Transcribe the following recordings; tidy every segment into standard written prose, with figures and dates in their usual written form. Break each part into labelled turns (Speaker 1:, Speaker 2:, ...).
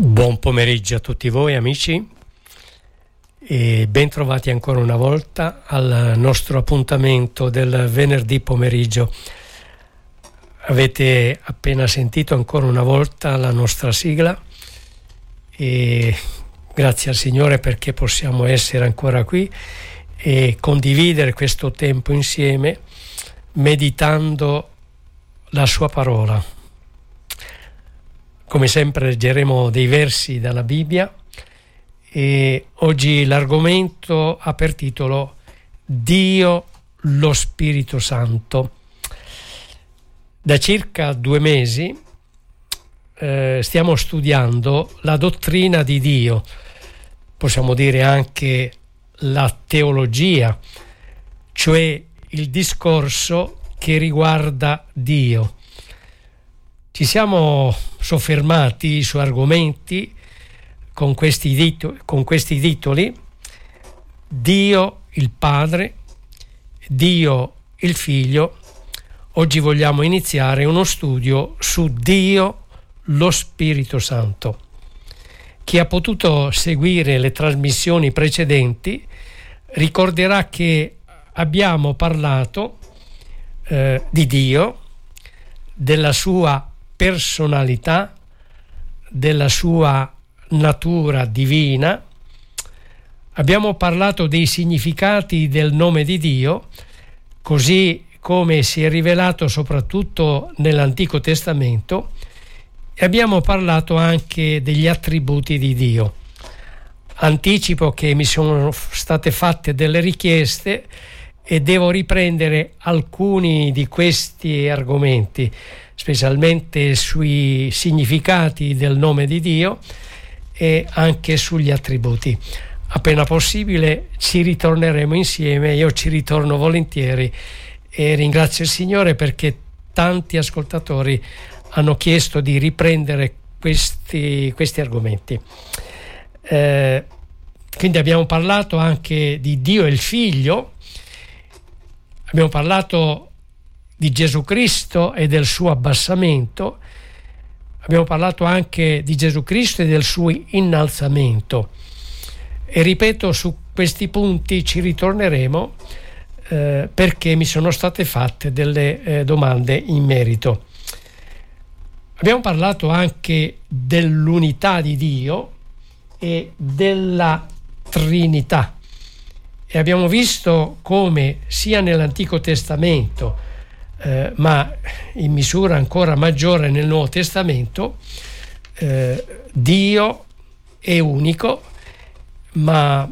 Speaker 1: Buon pomeriggio a tutti voi amici e ben trovati ancora una volta al nostro appuntamento del venerdì pomeriggio. Avete appena sentito ancora una volta la nostra sigla e grazie al Signore perché possiamo essere ancora qui e condividere questo tempo insieme meditando la sua parola. Come sempre leggeremo dei versi dalla Bibbia e oggi l'argomento ha per titolo Dio lo Spirito Santo. Da circa 2 mesi stiamo studiando la dottrina di Dio, possiamo dire anche la teologia, cioè il discorso che riguarda Dio. Ci siamo soffermati su argomenti con questi titoli: Dio il Padre, Dio il Figlio. Oggi vogliamo iniziare uno studio su Dio lo Spirito Santo. Chi ha potuto seguire le trasmissioni precedenti ricorderà che abbiamo parlato di Dio, della sua personalità, della sua natura divina. Abbiamo parlato dei significati del nome di Dio, così come si è rivelato soprattutto nell'Antico Testamento, e abbiamo parlato anche degli attributi di Dio. Anticipo che mi sono state fatte delle richieste e devo riprendere alcuni di questi argomenti, specialmente sui significati del nome di Dio e anche sugli attributi. Appena possibile ci ritorneremo insieme, io ci ritorno volentieri e ringrazio il Signore perché tanti ascoltatori hanno chiesto di riprendere questi argomenti. Quindi abbiamo parlato anche di Dio e il Figlio, abbiamo parlato di Gesù Cristo e del suo abbassamento, abbiamo parlato anche di Gesù Cristo e del suo innalzamento, e ripeto, su questi punti ci ritorneremo perché mi sono state fatte delle domande in merito. Abbiamo parlato anche dell'unità di Dio e della Trinità e abbiamo visto come sia nell'Antico Testamento ma in misura ancora maggiore nel Nuovo Testamento Dio è unico, ma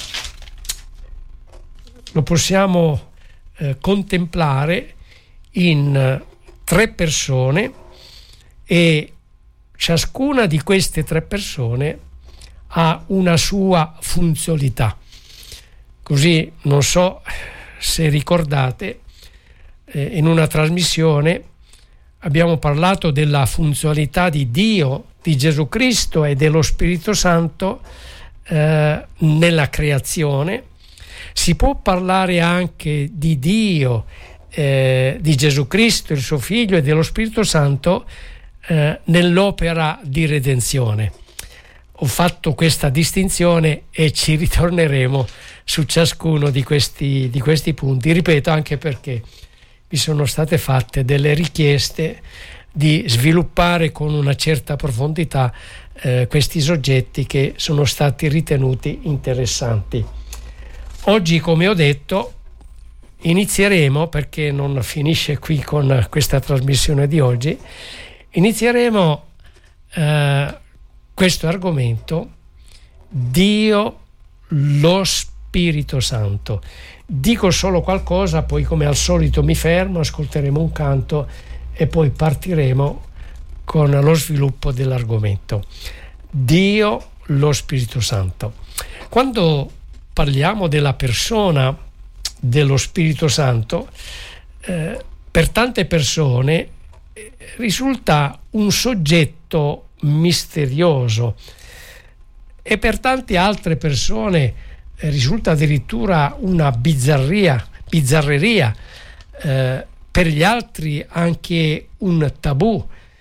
Speaker 1: lo possiamo contemplare in 3 persone e ciascuna di queste 3 persone ha una sua funzionalità. Così, non so se ricordate, in una trasmissione abbiamo parlato della funzionalità di Dio, di Gesù Cristo e dello Spirito Santo nella creazione. Si può parlare anche di Dio, di Gesù Cristo, il suo Figlio, e dello Spirito Santo nell'opera di redenzione. Ho fatto questa distinzione e ci ritorneremo su ciascuno di questi punti, ripeto, anche perché mi sono state fatte delle richieste di sviluppare con una certa profondità questi soggetti che sono stati ritenuti interessanti. Oggi, come ho detto, inizieremo, perché non finisce qui con questa trasmissione di oggi, inizieremo questo argomento: Dio lo Spirito Santo. Dico solo qualcosa, poi come al solito mi fermo, ascolteremo un canto e poi partiremo con lo sviluppo dell'argomento. Dio lo Spirito Santo. Quando parliamo della persona dello Spirito Santo, per tante persone risulta un soggetto misterioso e per tante altre persone risulta addirittura una bizzarreria, per gli altri anche un tabù,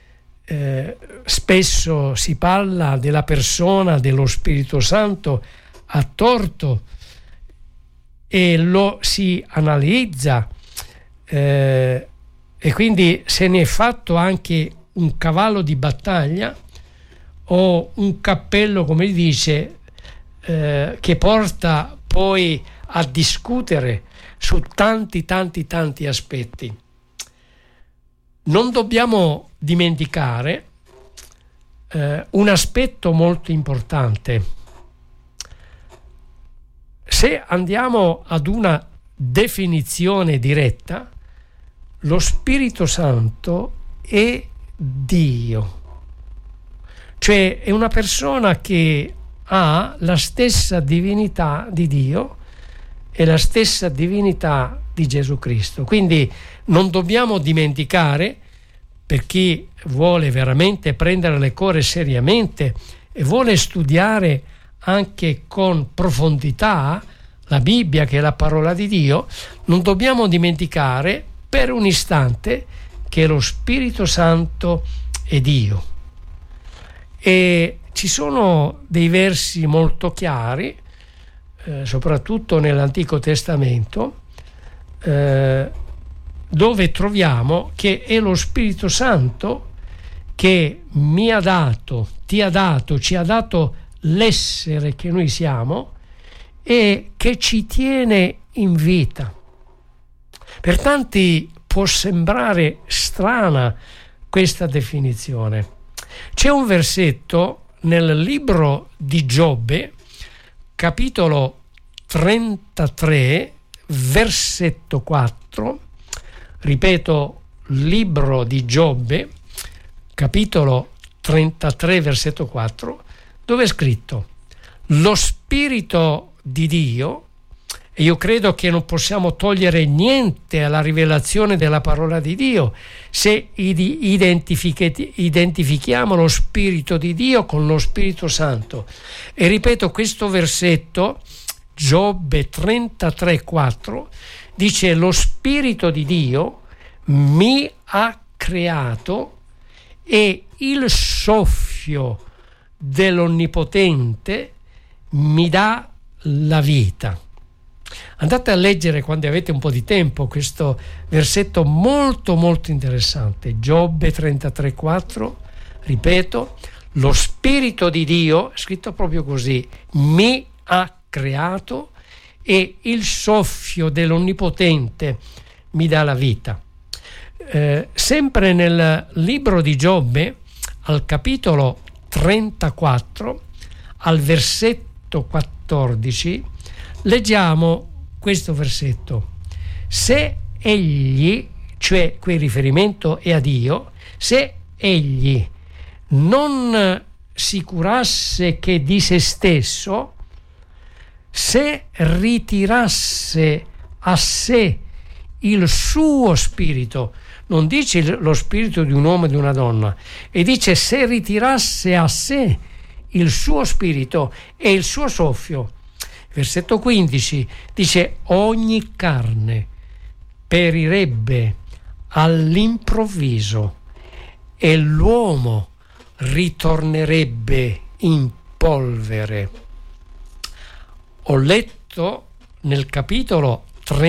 Speaker 1: spesso si parla della persona dello Spirito Santo a torto e lo si analizza, e quindi se ne è fatto anche un cavallo di battaglia o un cappello, come dice, che porta poi a discutere su tanti aspetti. Non dobbiamo dimenticare un aspetto molto importante. Se andiamo ad una definizione diretta, lo Spirito Santo è Dio, cioè è una persona che ha la stessa divinità di Dio e la stessa divinità di Gesù Cristo. Quindi non dobbiamo dimenticare, per chi vuole veramente prendere le cose seriamente e vuole studiare anche con profondità la Bibbia, che è la parola di Dio, non dobbiamo dimenticare per un istante che lo Spirito Santo è Dio. E ci sono dei versi molto chiari, soprattutto nell'Antico Testamento, dove troviamo che è lo Spirito Santo che mi ha dato, ti ha dato, ci ha dato l'essere che noi siamo e che ci tiene in vita. Per tanti può sembrare strana questa definizione. C'è un versetto nel libro di Giobbe, capitolo 33, versetto 4, ripeto, libro di Giobbe, capitolo 33, versetto 4, dove è scritto: lo Spirito di Dio, e io credo che non possiamo togliere niente alla rivelazione della parola di Dio se identifichiamo lo Spirito di Dio con lo Spirito Santo. E ripeto, questo versetto, Giobbe 33,4, dice: lo Spirito di Dio mi ha creato e il soffio dell'Onnipotente mi dà la vita. Andate a leggere quando avete un po' di tempo questo versetto molto interessante, Giobbe 33,4, ripeto, lo Spirito di Dio, scritto proprio così, mi ha creato e il soffio dell'Onnipotente mi dà la vita. Sempre nel libro di Giobbe, al capitolo 34, al versetto 14, leggiamo questo versetto: se egli, cioè qui il riferimento è a Dio, se egli non si curasse che di se stesso, se ritirasse a sé il suo spirito, non dice lo spirito di un uomo e di una donna, e dice se ritirasse a sé il suo spirito e il suo soffio. Versetto 15 dice: ogni carne perirebbe all'improvviso e l'uomo ritornerebbe in polvere. Ho letto nel capitolo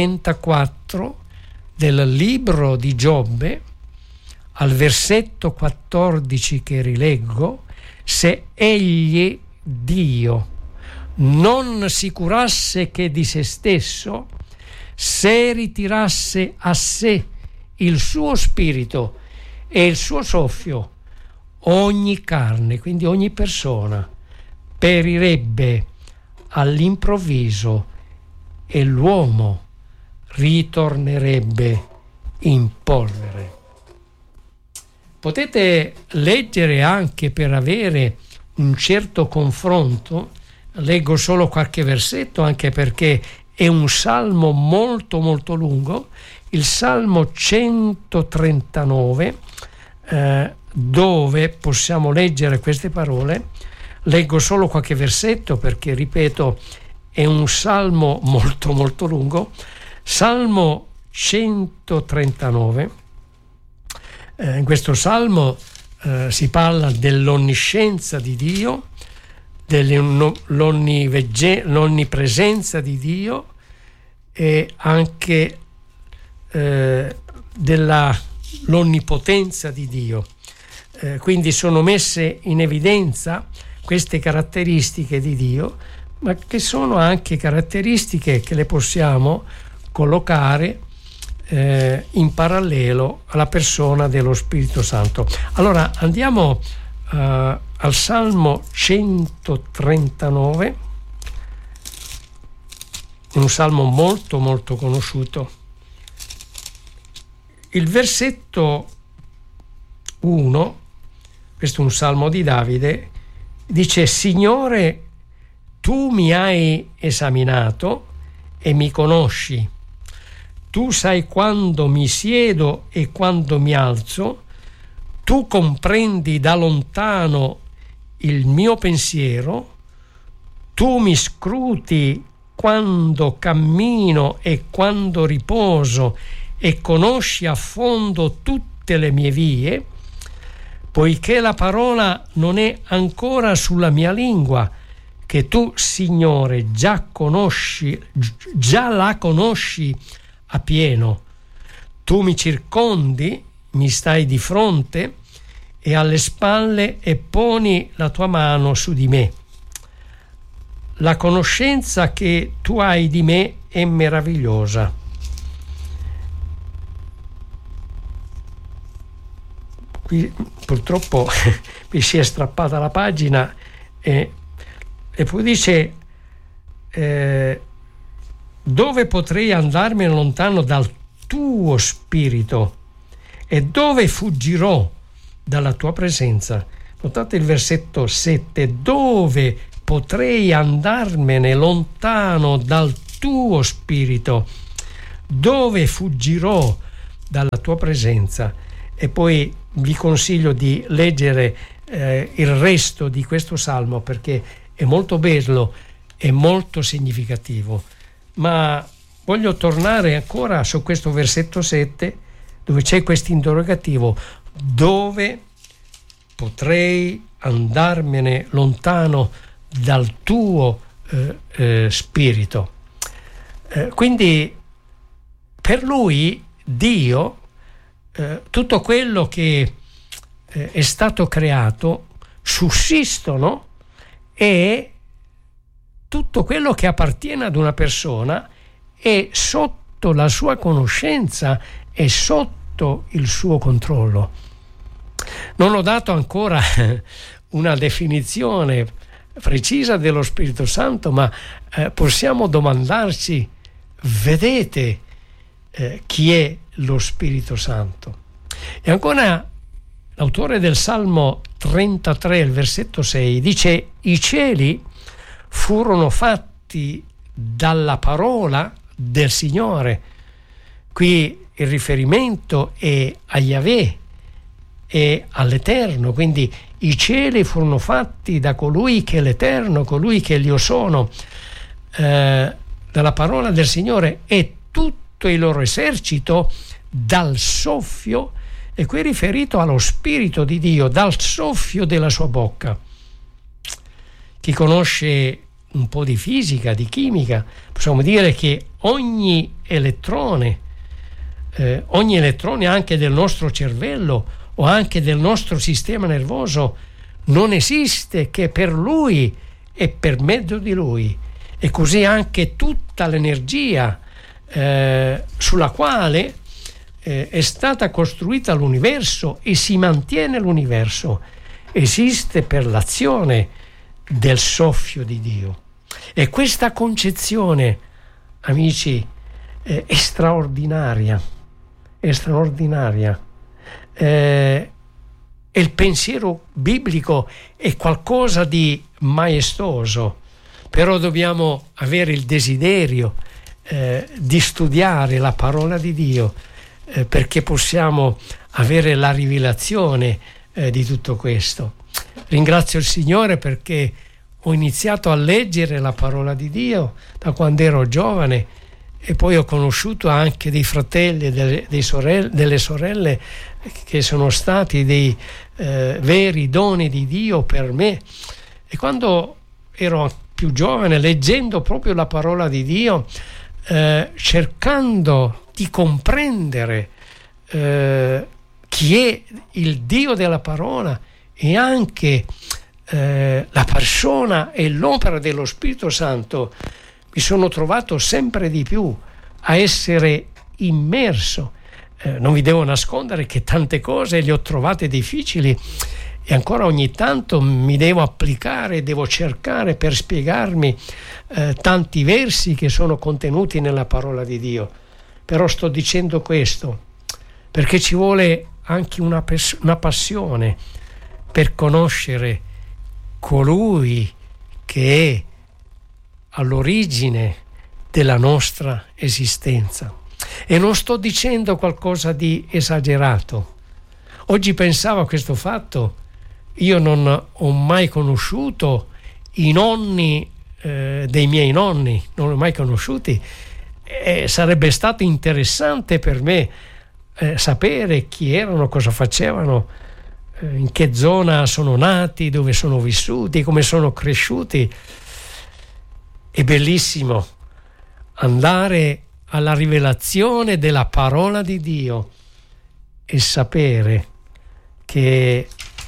Speaker 1: 34 del libro di Giobbe, al versetto 14 che rileggo: se egli, Dio, non si curasse che di se stesso, se ritirasse a sé il suo spirito e il suo soffio, ogni carne, quindi ogni persona, perirebbe all'improvviso e l'uomo ritornerebbe in polvere. Potete leggere anche per avere un certo confronto. Leggo solo qualche versetto, anche perché è un salmo molto lungo, il Salmo 139, dove possiamo leggere queste parole. Leggo solo qualche versetto perché, ripeto, è un salmo molto lungo. Salmo 139. In questo salmo si parla dell'onniscienza di Dio, dell'onnipresenza di Dio e anche dell'onnipotenza di Dio. Quindi sono messe in evidenza queste caratteristiche di Dio, ma che sono anche caratteristiche che le possiamo collocare in parallelo alla persona dello Spirito Santo. Allora andiamo al Salmo 139, un salmo molto molto conosciuto. Il versetto 1, questo è un salmo di Davide, dice: Signore, tu mi hai esaminato e mi conosci. Tu sai quando mi siedo e quando mi alzo. Tu comprendi da lontano il mio pensiero. Tu mi scruti quando cammino e quando riposo e conosci a fondo tutte le mie vie. Poiché la parola non è ancora sulla mia lingua, che tu, Signore, già la conosci appieno. Tu mi circondi, mi stai di fronte e alle spalle e poni la tua mano su di me. La conoscenza che tu hai di me è meravigliosa. Qui purtroppo mi si è strappata la pagina e poi dice dove potrei andarmene lontano dal tuo spirito e dove fuggirò dalla tua presenza. Notate il versetto 7: dove potrei andarmene lontano dal tuo spirito, dove fuggirò dalla tua presenza. E poi vi consiglio di leggere il resto di questo salmo, perché è molto bello e molto significativo. Ma voglio tornare ancora su questo versetto 7, dove c'è questo interrogativo: dove potrei andarmene lontano dal tuo spirito? Quindi per lui Dio, tutto quello che è stato creato, sussistono, e tutto quello che appartiene ad una persona è sotto la sua conoscenza e sotto il suo controllo. Non ho dato ancora una definizione precisa dello Spirito Santo, ma possiamo domandarci: vedete chi è lo Spirito Santo? E ancora l'autore del Salmo 33, il versetto 6, dice: i cieli furono fatti dalla parola del Signore. Qui il riferimento è a Yahweh e all'Eterno, quindi i cieli furono fatti da colui che è l'Eterno, colui che io sono, dalla parola del Signore, e tutto il loro esercito dal soffio, e qui è riferito allo Spirito di Dio, dal soffio della sua bocca. Chi conosce un po' di fisica, di chimica, possiamo dire che ogni elettrone anche del nostro cervello o anche del nostro sistema nervoso non esiste che per lui e per mezzo di lui. E così anche tutta l'energia sulla quale è stata costruita l'universo e si mantiene l'universo esiste per l'azione del soffio di Dio. E questa concezione, amici, è straordinaria. E il pensiero biblico è qualcosa di maestoso, però dobbiamo avere il desiderio di studiare la parola di Dio, perché possiamo avere la rivelazione di tutto questo. Ringrazio il Signore perché ho iniziato a leggere la parola di Dio da quando ero giovane e poi ho conosciuto anche dei fratelli e delle sorelle che sono stati dei veri doni di Dio per me. E quando ero più giovane, leggendo proprio la parola di Dio, cercando di comprendere chi è il Dio della parola e anche la persona e l'opera dello Spirito Santo, mi sono trovato sempre di più a essere immerso. Non vi devo nascondere che tante cose le ho trovate difficili e ancora ogni tanto mi devo applicare, devo cercare per spiegarmi tanti versi che sono contenuti nella parola di Dio. Però sto dicendo questo perché ci vuole anche una passione per conoscere colui che è all'origine della nostra esistenza. E non sto dicendo qualcosa di esagerato. Oggi pensavo a questo fatto, io non ho mai conosciuto i nonni dei miei nonni, non li ho mai conosciuti, sarebbe stato interessante per me sapere chi erano, cosa facevano, in che zona sono nati, dove sono vissuti, come sono cresciuti. È bellissimo andare alla rivelazione della parola di Dio e sapere che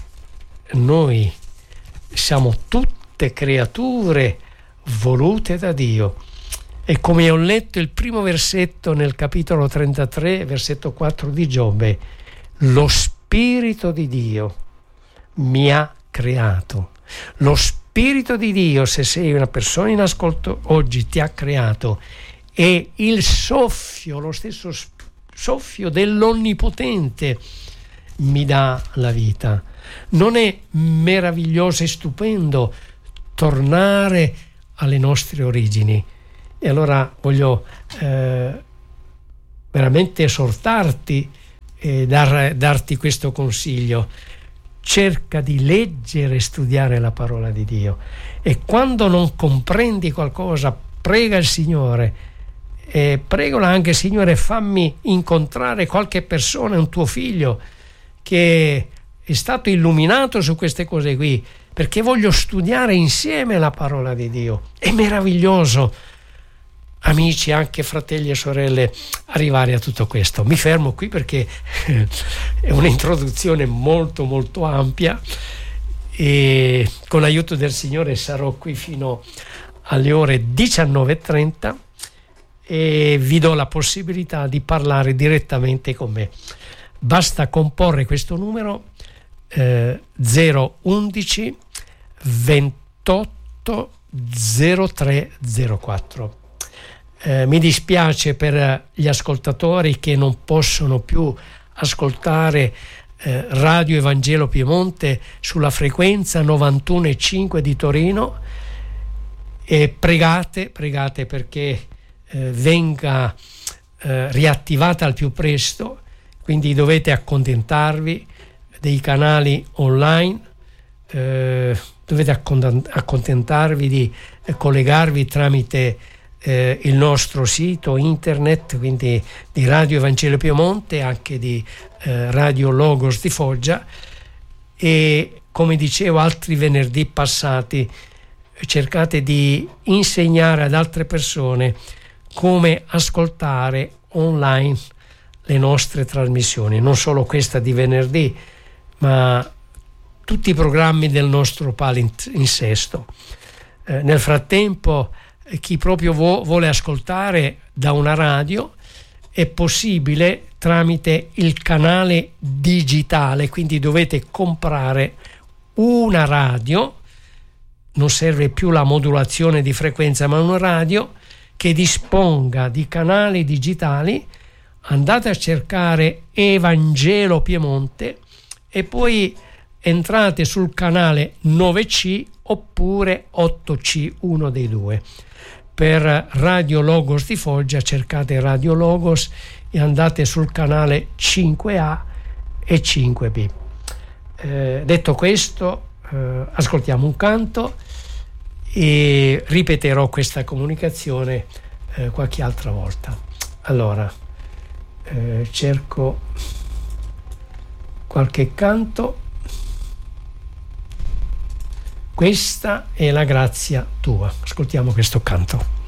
Speaker 1: noi siamo tutte creature volute da Dio. E come ho letto il primo versetto nel capitolo 33, versetto 4 di Giobbe, lo Spirito di Dio mi ha creato. Lo Spirito di Dio, se sei una persona in ascolto oggi, ti ha creato. E il soffio, lo stesso soffio dell'Onnipotente mi dà la vita. Non è meraviglioso e stupendo tornare alle nostre origini? E allora voglio veramente esortarti e darti questo consiglio. Cerca di leggere e studiare la parola di Dio, e quando non comprendi qualcosa prega il Signore e pregala anche: Signore, fammi incontrare qualche persona, un tuo figlio che è stato illuminato su queste cose qui, perché voglio studiare insieme la parola di Dio. È meraviglioso, amici, anche fratelli e sorelle, arrivare a tutto questo. Mi fermo qui perché è un'introduzione molto molto ampia e con l'aiuto del Signore sarò qui fino alle ore 19:30 e vi do la possibilità di parlare direttamente con me. Basta comporre questo numero 011 28 0304. Mi dispiace per gli ascoltatori che non possono più ascoltare Radio Evangelo Piemonte sulla frequenza 91,5 di Torino, e pregate perché venga riattivata al più presto. Quindi dovete accontentarvi dei canali online, dovete accontentarvi di collegarvi tramite il nostro sito internet, quindi di Radio Evangelo Piemonte, anche di Radio Logos di Foggia, e come dicevo altri venerdì passati, cercate di insegnare ad altre persone come ascoltare online le nostre trasmissioni, non solo questa di venerdì, ma tutti i programmi del nostro palinsesto. Nel frattempo, chi proprio vuole ascoltare da una radio, è possibile tramite il canale digitale, quindi dovete comprare una radio, non serve più la modulazione di frequenza, ma una radio che disponga di canali digitali. Andate a cercare Evangelo Piemonte e poi entrate sul canale 9C oppure 8C, uno dei due. Per Radio Logos di Foggia cercate Radio Logos e andate sul canale 5A e 5B. Detto questo, ascoltiamo un canto e ripeterò questa comunicazione qualche altra volta. Allora cerco qualche canto. Questa è la grazia tua. Ascoltiamo questo canto.